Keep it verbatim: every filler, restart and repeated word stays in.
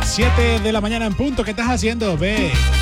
siete de la mañana en punto. ¿Qué estás haciendo, ve?